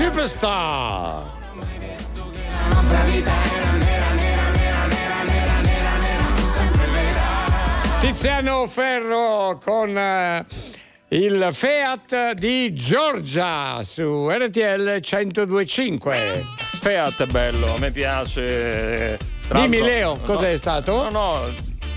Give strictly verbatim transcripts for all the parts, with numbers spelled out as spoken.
Superstar. La nostra vita era nera, nera, nera, nera, nera, nera, nera, sempre vera. Tiziano Ferro con eh, il Fiat di Giorgia su R T L centodue e cinque. Fiat è bello, a me piace. Tra Dimmi l'altro- Leo, cos'è no, stato? No, no,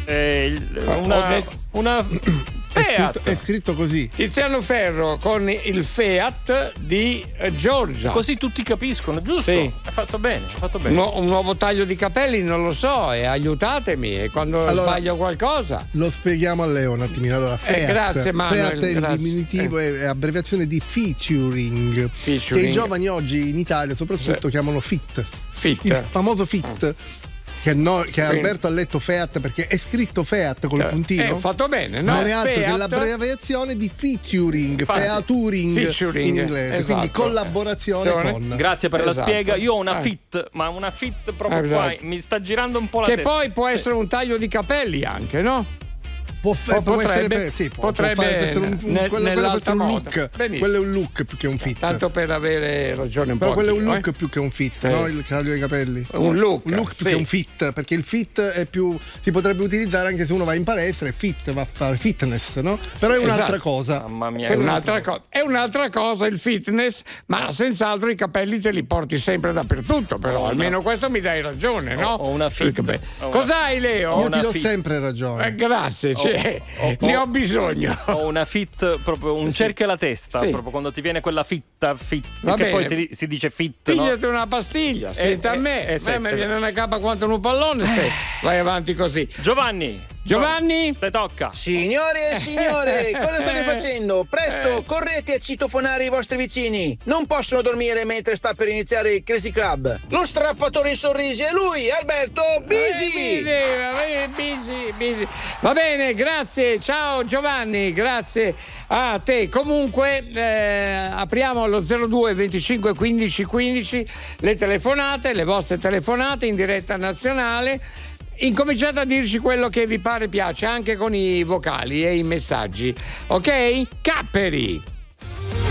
è il- Ho una, detto- una È Fiat. scritto, è scritto così. Tiziano Ferro con il Fiat di eh, Giorgia. Così tutti capiscono, giusto? Sì. Ha fatto bene, ha fatto Un, bene. nu- un nuovo taglio di capelli, non lo so, e aiutatemi e quando Allora- sbaglio qualcosa. Lo spieghiamo a Leo un attimino. Allora, Fiat, grazie, Manuel, Fiat è il grazie. diminutivo, è, è abbreviazione di featuring, Featuring. che i giovani oggi in Italia soprattutto Sì. chiamano Fit. Fit. Il famoso Fit. Che, no, che Quindi- Alberto ha letto Fiat perché è scritto Fiat col Eh, puntino. eh, ho fatto bene, no? Non è altro che Fiat. l'abbreviazione di featuring, Infatti, featuring featuring, in inglese, esatto. quindi collaborazione Sì. con. Grazie per la Esatto. spiega. Io ho una Eh. Fit, ma una Fit proprio Esatto. qua mi sta girando un po' la Che testa. poi può Sì. essere un taglio di capelli anche, no? Può, fa- O può potrebbe- essere, sì, può- potrebbe può fare- può essere un, un- nel- quello, quello può nell'alta essere un moda. look. Benissimo. Quello è un look più che un fit. Tanto per avere ragione un Però po'. quello è un anch'io, look eh. più che un fit, Sì. no? Il taglio dei capelli. Un look, Un look più sì. che un fit, perché il fit è più. Si potrebbe utilizzare anche se uno va in palestra e fit va a fare fitness, no? Però è un'altra Esatto. cosa. Mamma mia, È che un'altra, co- è un'altra cosa il fitness, ma senz'altro i capelli te li porti sempre dappertutto, però Ho una- almeno questo mi dai ragione, no? ho una fit. Perché- Ho una- Cos'hai Leo? Io una ti do fit. sempre ragione. Eh, grazie, cioè, ho- ne ho- ho bisogno. Ho una fit, proprio un cerchio alla testa, Sì. proprio quando ti viene quella fitta, fit, Va che poi bene. si, si dice fit, no? Pigliati una pastiglia, senta a eh, me, eh, a sì, me mi esatto. viene una capa quanto un pallone se vai avanti così. Giovanni, Giovanni? te tocca. Signore e signore, cosa state facendo? Presto, correte a citofonare i vostri vicini. Non possono dormire mentre sta per iniziare il Crazy Club. Lo strappatore in sorrisi è lui, Alberto Bisi. Eh, Bisi, Bisi, Bisi. Va bene, grazie, ciao Giovanni, grazie a te. Comunque eh, apriamo allo zero due venticinque quindici quindici le telefonate, le vostre telefonate in diretta nazionale. Incominciate a dirci quello che vi pare piace, anche con i vocali e i messaggi. Ok? Capperi!